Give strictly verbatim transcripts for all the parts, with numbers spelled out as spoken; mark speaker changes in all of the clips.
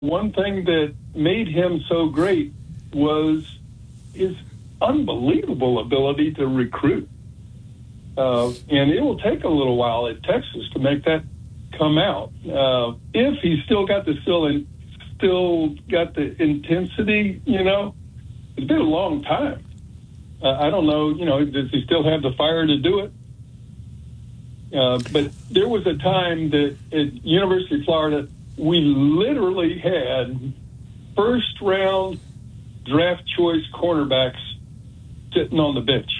Speaker 1: one thing that made him so great was his unbelievable ability to recruit. Uh, and it will take a little while at Texas to make that come out. Uh, if he's still got the still in, still got the intensity, you know, it's been a long time. Uh, I don't know, you know, does he still have the fire to do it? Uh, but there was a time that at University of Florida, we literally had first round draft choice cornerbacks sitting on the bench.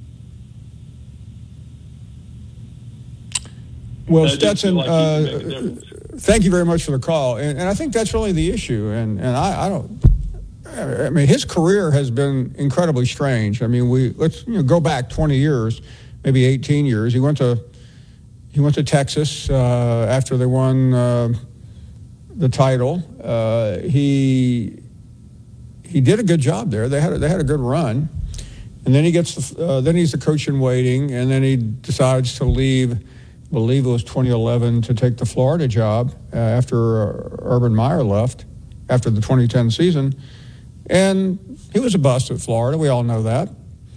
Speaker 2: Well, Stetson, like uh, thank you very much for the call. And, and I think that's really the issue. And, and I, I don't, I mean, his career has been incredibly strange. I mean, we, let's you know, go back twenty years, maybe eighteen years. He went to, he went to Texas uh, after they won uh, the title. Uh, he, he did a good job there. They had a, they had a good run. And then he gets, the, uh, then he's the coach in waiting. And then he decides to leave, I believe it was twenty eleven, to take the Florida job uh, after uh, Urban Meyer left after the twenty ten season. And he was a bust at Florida. We all know that.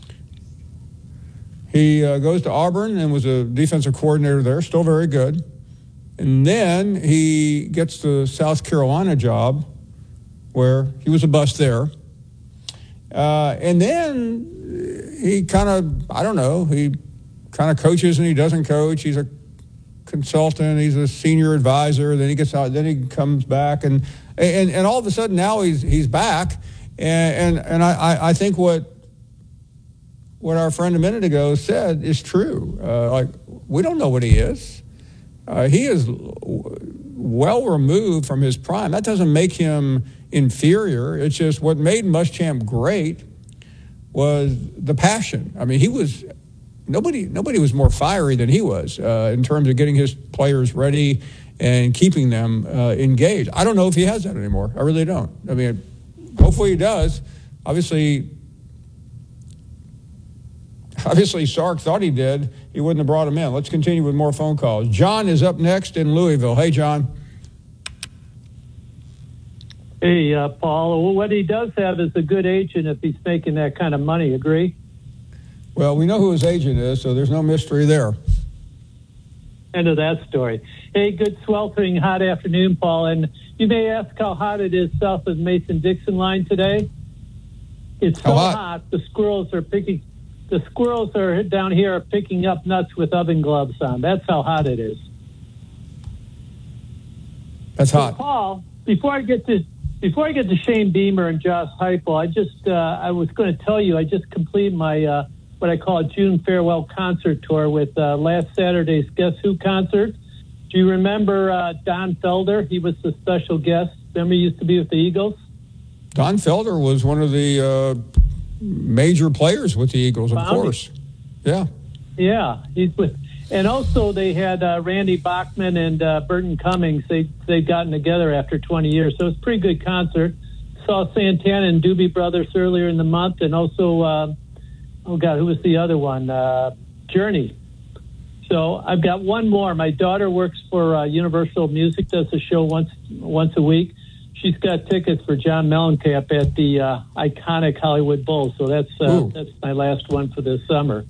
Speaker 2: He uh, goes to Auburn and was a defensive coordinator there, still very good. And then he gets the South Carolina job where he was a bust there. Uh, and then he kind of, I don't know, he kind of coaches and he doesn't coach. He's a consultant. He's a senior advisor. Then he gets out. Then he comes back, and and, and all of a sudden now he's he's back. And and, and I, I think what what our friend a minute ago said is true. Uh, like we don't know what he is. Uh, he is well removed from his prime. That doesn't make him inferior. It's just what made Muschamp great was the passion. I mean, he was. Nobody nobody was more fiery than he was uh, in terms of getting his players ready and keeping them uh, engaged. I don't know if he has that anymore. I really don't. I mean, hopefully he does. Obviously, obviously Sark thought he did. He wouldn't have brought him in. Let's continue with more phone calls. John is up next in Louisville. Hey, John.
Speaker 3: Hey, uh, Paul. Well, what he does have is a good agent if he's making that kind of money. Agree?
Speaker 2: Well, we know who his agent is, so there's no mystery there.
Speaker 3: End of that story. Hey, good sweltering hot afternoon, Paul. And you may ask how hot it is south of Mason-Dixon line today. It's so hot? hot, the squirrels are picking. The squirrels are down here are picking up nuts with oven gloves on. That's how hot it is.
Speaker 2: That's hot.
Speaker 3: So, Paul, before I get to before I get to Shane Beamer and Josh Heupel, I just uh, I was going to tell you I just completed my. Uh, what I call a June farewell concert tour with uh, last Saturday's Guess Who concert. Do you remember uh, Don Felder? He was the special guest. Remember he used to be with the Eagles?
Speaker 2: Don Felder was one of the uh, major players with the Eagles, of Founding. course. Yeah.
Speaker 3: Yeah. He's with, and also they had uh, Randy Bachman and uh, Burton Cummings. They, they'd gotten together after twenty years. So it was a pretty good concert. Saw Santana and Doobie Brothers earlier in the month, and also... Uh, Oh, God, who was the other one? Uh, Journey. So I've got one more. My daughter works for uh, Universal Music, does a show once once a week. She's got tickets for John Mellencamp at the uh, iconic Hollywood Bowl. So that's uh, that's my last one for this summer.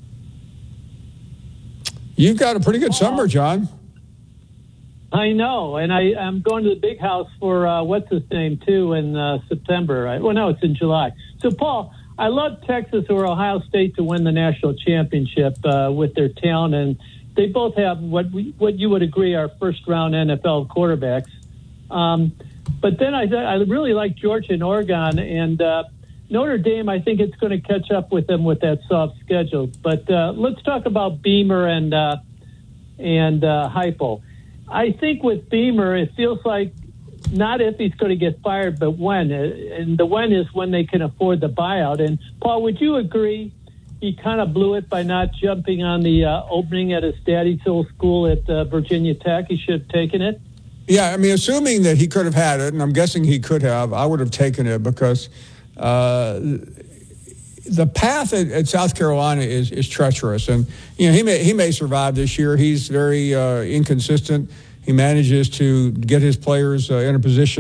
Speaker 2: You've got a pretty good summer, John.
Speaker 3: I know, and I, I'm going to the Big House for uh, what's his name, too, in uh, September. Right? Well, no, it's in July. So, Paul... I love Texas or Ohio State to win the national championship uh, with their talent, and they both have what we, what you would agree are first-round N F L quarterbacks. Um, but then I I really like Georgia and Oregon, and uh, Notre Dame. I think it's going to catch up with them with that soft schedule. But uh, let's talk about Beamer and uh, and uh, Heupel. I think with Beamer, it feels like. Not if he's going to get fired, but when. And the when is when they can afford the buyout. And, Paul, would you agree he kind of blew it by not jumping on the uh, opening at his daddy's old school at uh, Virginia Tech? He should have taken it.
Speaker 2: Yeah, I mean, assuming that he could have had it, and I'm guessing he could have, I would have taken it because uh, the path at, at South Carolina is, is treacherous. And, you know, he may, he may survive this year. He's very uh, inconsistent. He manages to get his players uh, in a position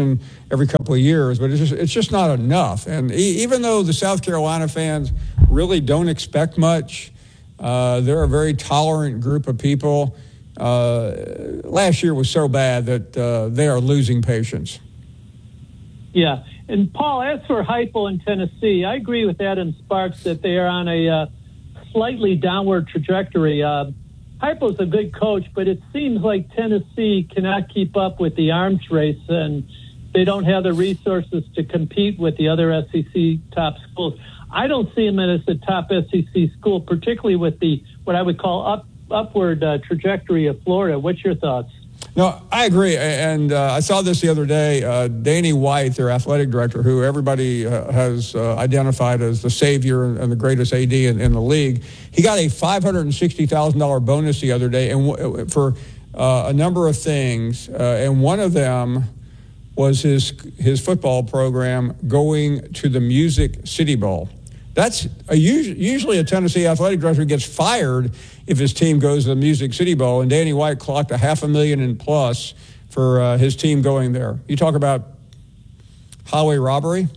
Speaker 2: every couple of years, but it's just, it's just not enough. And e- even though the South Carolina fans really don't expect much, uh, they're a very tolerant group of people. Uh, last year was so bad that uh, they are losing patience.
Speaker 3: Yeah. And, Paul, as for Heupel in Tennessee, I agree with Adam Sparks that they are on a uh, slightly downward trajectory. Uh, Heupel's a good coach, but it seems like Tennessee cannot keep up with the arms race, and they don't have the resources to compete with the other S E C top schools. I don't see them as a top S E C school, particularly with the what I would call up, upward uh, trajectory of Florida. What's your thoughts?
Speaker 2: No, I agree, and uh, I saw this the other day. Uh, Danny White, their athletic director, who everybody uh, has uh, identified as the savior and the greatest A D in, in the league, he got a five hundred sixty thousand dollars bonus the other day, and w- for uh, a number of things, uh, and one of them was his his football program going to the Music City Bowl. That's a, usually a Tennessee athletic director gets fired if his team goes to the Music City Bowl, and Danny White clocked a half a million and plus for uh, his team going there. You talk about highway robbery?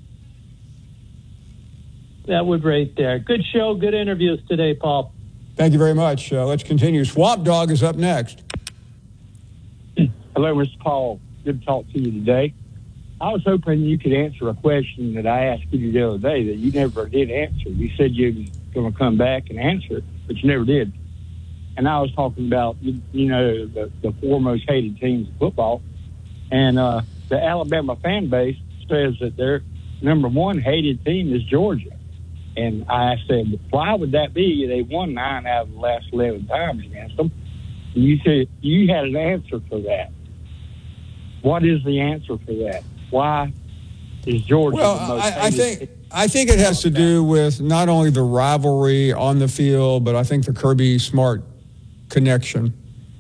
Speaker 3: That would right there. Good show, good interviews today, Paul.
Speaker 2: Thank you very much. Uh, let's continue. Swamp Dog is up next.
Speaker 4: Hello, Mister Paul. Good to talk to you today. I was hoping you could answer a question that I asked you the other day that you never did answer. You said you were going to come back and answer it, but you never did. And I was talking about, you know, the, the four most hated teams in football. And uh, the Alabama fan base says that their number one hated team is Georgia. And I said, why would that be? They won nine out of the last eleven times against them. And you said you had an answer for that. What is the answer for that? Why is Georgia
Speaker 2: well,
Speaker 4: the most
Speaker 2: I, I think I think it has to do with not only the rivalry on the field, but I think the Kirby Smart connection.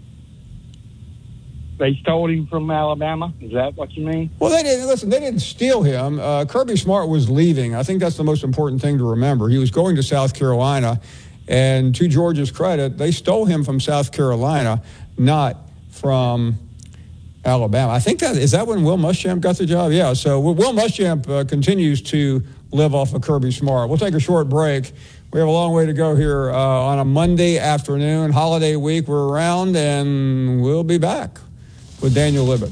Speaker 4: They stole him from Alabama? Is that what you mean?
Speaker 2: Well, they didn't. Listen, they didn't steal him. Uh, Kirby Smart was leaving. I think that's the most important thing to remember. He was going to South Carolina, and to Georgia's credit, they stole him from South Carolina, not from Alabama. I think that, is that when Will Muschamp got the job? Yeah, so Will Muschamp uh, continues to live off of Kirby Smart. We'll take a short break. We have a long way to go here uh, on a Monday afternoon, holiday week. We're around, and we'll be back with Daniel Libet.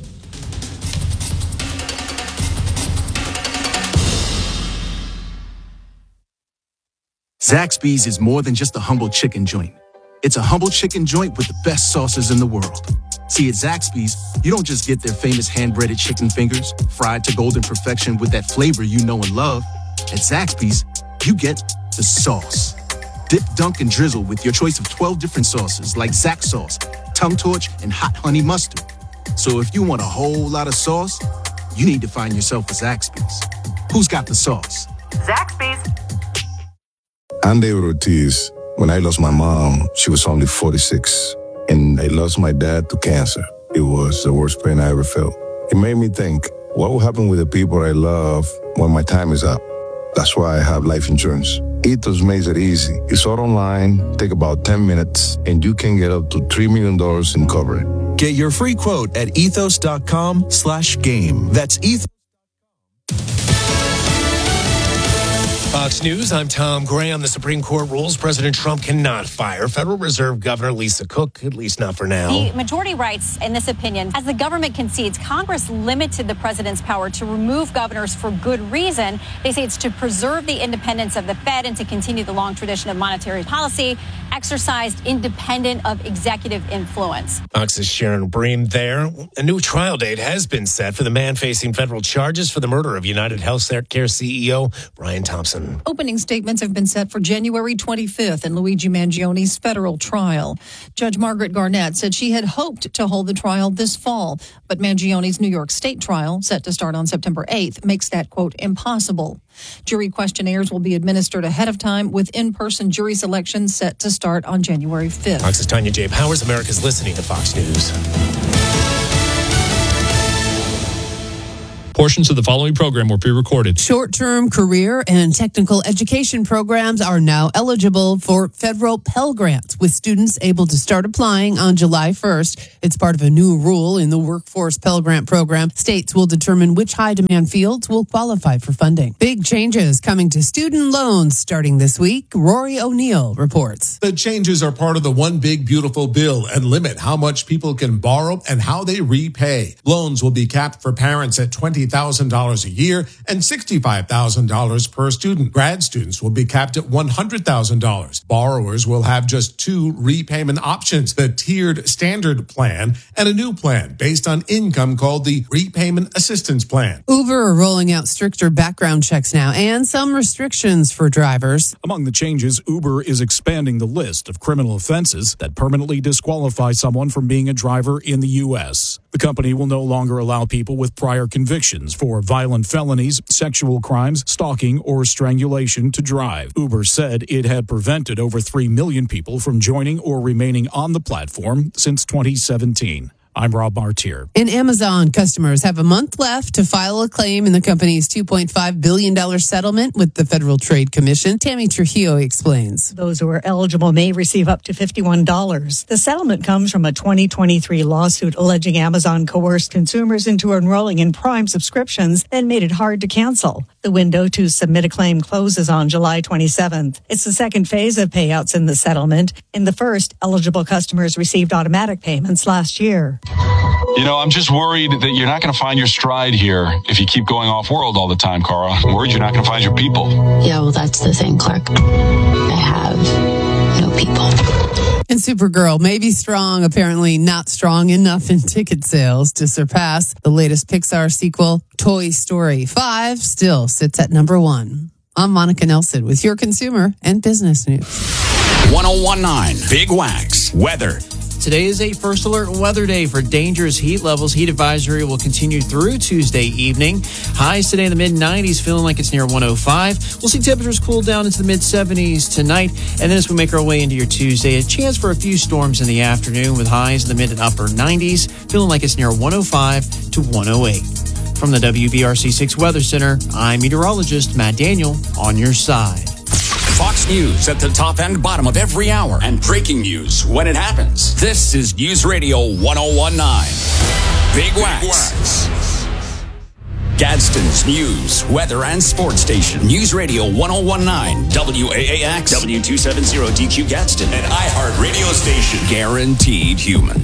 Speaker 5: Zaxby's is more than just a humble chicken joint. It's a humble chicken joint with the best sauces in the world. See, at Zaxby's, you don't just get their famous hand-breaded chicken fingers, fried to golden perfection with that flavor you know and love. At Zaxby's, you get the sauce. Dip, dunk, and drizzle with your choice of twelve different sauces like Zax sauce, tongue torch, and hot honey mustard. So if you want a whole lot of sauce, you need to find yourself a Zaxby's. Who's got the sauce?
Speaker 6: Zaxby's.
Speaker 7: I'm David Ortiz. When I lost my mom, she was only forty-six. And I lost my dad to cancer. It was the worst pain I ever felt. It made me think, what will happen with the people I love when my time is up? That's why I have life insurance. Ethos makes it easy. It's all online, take about ten minutes, and you can get up to three million dollars in coverage.
Speaker 5: Get your free quote at ethos.com slash game. That's ethos.
Speaker 8: Fox News, I'm Tom Graham. The Supreme Court rules President Trump cannot fire Federal Reserve Governor Lisa Cook, at least not for now.
Speaker 6: The majority writes in this opinion, as the government concedes, Congress limited the president's power to remove governors for good reason. They say it's to preserve the independence of the Fed and to continue the long tradition of monetary policy exercised independent of executive influence.
Speaker 8: Fox's Sharon Bream there. A new trial date has been set for the man facing federal charges for the murder of United Healthcare C E O Brian Thompson.
Speaker 9: Opening statements have been set for January twenty-fifth in Luigi Mangioni's federal trial. Judge Margaret Garnett said she had hoped to hold the trial this fall, but Mangioni's New York State trial, set to start on September eighth, makes that, quote, impossible. Jury questionnaires will be administered ahead of time, with in-person jury selection set to start on January fifth.
Speaker 8: Fox's Tanya J. Powers. America's listening to Fox News.
Speaker 10: Portions of the following program were pre-recorded.
Speaker 11: Short-term career and technical education programs are now eligible for federal Pell Grants, with students able to start applying on July first. It's part of a new rule in the Workforce Pell Grant program. States will determine which high-demand fields will qualify for funding. Big changes coming to student loans starting this week. Rory O'Neill reports.
Speaker 12: The changes are part of the One Big Beautiful Bill and limit how much people can borrow and how they repay. Loans will be capped for parents at twenty thousand dollars a year and sixty-five thousand dollars per student. Grad students will be capped at one hundred thousand dollars. Borrowers will have just two repayment options, the tiered standard plan and a new plan based on income called the Repayment Assistance Plan.
Speaker 11: Uber are rolling out stricter background checks now and some restrictions for drivers.
Speaker 13: Among the changes, Uber is expanding the list of criminal offenses that permanently disqualify someone from being a driver in the U S. The company will no longer allow people with prior convictions for violent felonies, sexual crimes, stalking, or strangulation to drive. Uber said it had prevented over three million people from joining or remaining on the platform since twenty seventeen. I'm Rob Martier.
Speaker 11: And Amazon customers have a month left to file a claim in the company's two point five billion dollars settlement with the Federal Trade Commission. Tammy Trujillo explains.
Speaker 14: Those who are eligible may receive up to fifty-one dollars. The settlement comes from a twenty twenty-three lawsuit alleging Amazon coerced consumers into enrolling in Prime subscriptions and made it hard to cancel. The window to submit a claim closes on July twenty-seventh. It's the second phase of payouts in the settlement. In the first, eligible customers received automatic payments last year.
Speaker 15: You know, I'm just worried that you're not going to find your stride here if you keep going off-world all the time, Cara. I'm worried you're not going to find your people.
Speaker 16: Yeah, well, that's the thing, Clark. I have no people.
Speaker 11: And Supergirl may be strong, apparently not strong enough in ticket sales to surpass the latest Pixar sequel, Toy Story five, still sits at number one. I'm Monica Nelson with your consumer and business news.
Speaker 17: one oh one point nine Big Wax Weather.
Speaker 18: Today is a first alert weather day for dangerous heat levels. Heat advisory will continue through Tuesday evening. Highs today in the mid nineties, feeling like it's near one oh five. We'll see temperatures cool down into the mid seventies tonight. And then as we make our way into your Tuesday, a chance for a few storms in the afternoon with highs in the mid and upper nineties, feeling like it's near one oh five to one oh eight. From the W B R C six Weather Center, I'm meteorologist Matt Daniel on your side.
Speaker 17: Fox News at the top and bottom of every hour and breaking news when it happens. This is News Radio one oh one point nine. Big Wax. Big Wax. Gadsden's news, weather, and sports station. News Radio one oh one point nine. W A A X. W two seventy D Q Gadsden. An iHeart radio station. Guaranteed human.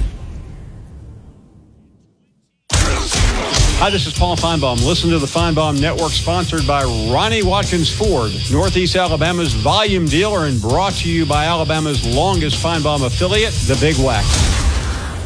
Speaker 19: Hi, this is Paul Feinbaum. Listen to the Feinbaum Network, sponsored by Ronnie Watkins Ford, Northeast Alabama's volume dealer, and brought to you by Alabama's longest Feinbaum affiliate, the Big Wax.